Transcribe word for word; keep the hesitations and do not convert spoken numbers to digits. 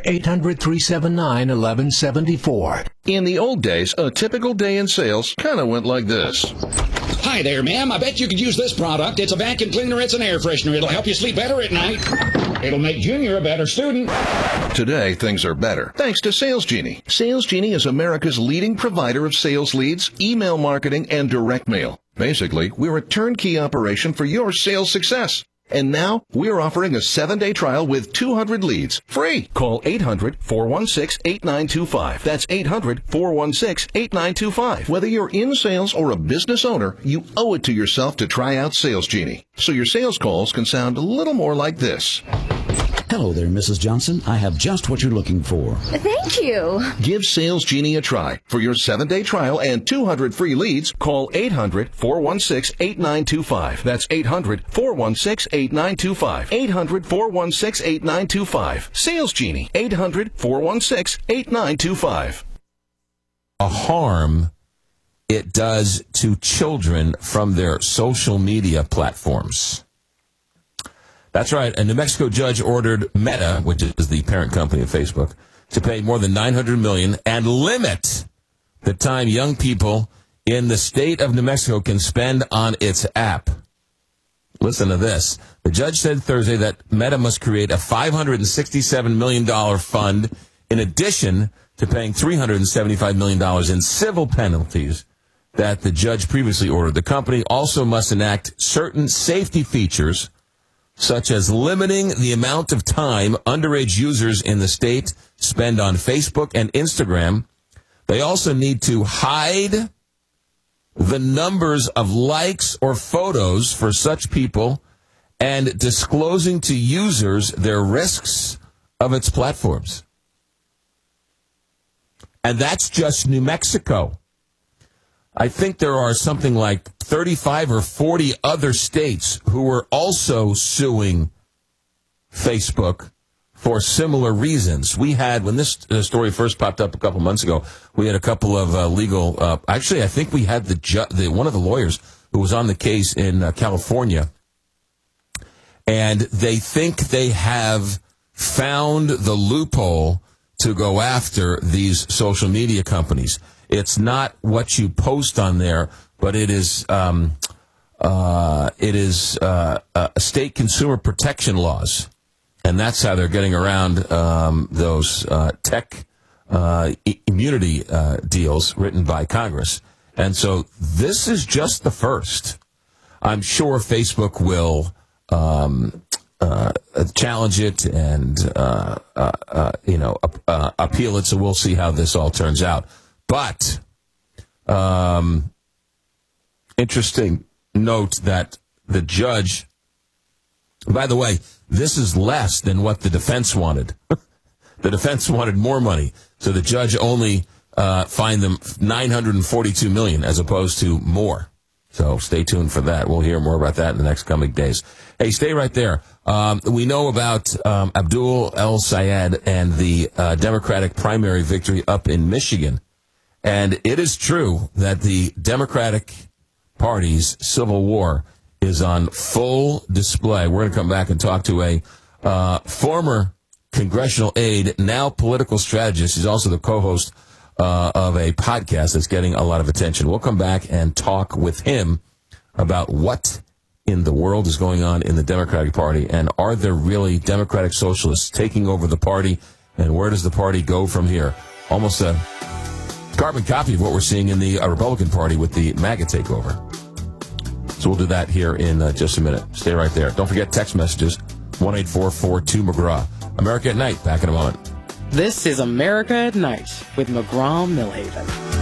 eight hundred, three seven nine, one one seven four. In the old days, a typical day in sales kind of went like this. Hi there, ma'am. I bet you could use this product. It's a vacuum cleaner. It's an air freshener. It'll help you sleep better at night. It'll make Junior a better student. Today, things are better, thanks to Sales Genie. Sales Genie is America's leading provider of sales leads, email marketing, and direct mail. Basically, we're a turnkey operation for your sales success. And now, we're offering a seven-day trial with two hundred leads, free. Call eight hundred, four one six, eight nine two five. That's eight hundred, four one six, eight nine two five. Whether you're in sales or a business owner, you owe it to yourself to try out Sales Genie, so your sales calls can sound a little more like this. Hello there, Missus Johnson. I have just what you're looking for. Thank you. Give Sales Genie a try. For your seven-day trial and two hundred free leads, call eight hundred, four one six, eight nine two five. That's eight hundred, four one six, eight nine two five. eight hundred, four one six, eight nine two five. Sales Genie, eight hundred, four one six, eight nine two five. A harm it does to children from their social media platforms. That's right. A New Mexico judge ordered Meta, which is the parent company of Facebook, to pay more than nine hundred million dollars and limit the time young people in the state of New Mexico can spend on its app. Listen to this. The judge said Thursday that Meta must create a five hundred sixty-seven million dollars fund in addition to paying three hundred seventy-five million dollars in civil penalties that the judge previously ordered. The company also must enact certain safety features such as limiting the amount of time underage users in the state spend on Facebook and Instagram. They also need to hide the numbers of likes or photos for such people and disclosing to users their risks of its platforms. And that's just New Mexico. I think there are something like thirty-five or forty other states who are also suing Facebook for similar reasons. We had, when this uh, story first popped up a couple months ago, we had a couple of uh, legal, uh, actually I think we had the, ju- the one of the lawyers who was on the case in uh, California, and they think they have found the loophole to go after these social media companies. It's not what you post on there, but it is um, uh, it is uh, uh, state consumer protection laws, and that's how they're getting around um, those uh, tech uh, immunity uh, deals written by Congress. And so this is just the first. I'm sure Facebook will um, uh, challenge it and uh, uh, uh, you know uh, appeal it. So we'll see how this all turns out. But, um, interesting note that the judge, by the way, this is less than what the defense wanted. The defense wanted more money. So the judge only, uh, fined them nine hundred forty-two million dollars as opposed to more. So stay tuned for that. We'll hear more about that in the next coming days. Hey, stay right there. Um, we know about, um, Abdul El-Sayed and the, uh, Democratic primary victory up in Michigan. And it is true that the Democratic Party's civil war is on full display. We're going to come back and talk to a uh, former congressional aide, now political strategist. He's also the co-host uh, of a podcast that's getting a lot of attention. We'll come back and talk with him about what in the world is going on in the Democratic Party, and are there really Democratic socialists taking over the party, and where does the party go from here? Almost a carbon copy of what we're seeing in the uh, Republican Party with the MAGA takeover. So we'll do that here in uh, just a minute. Stay right there. Don't forget text messages, one eight four four two McGraw. America at Night, back in a moment. This is America at Night with McGraw Millhaven.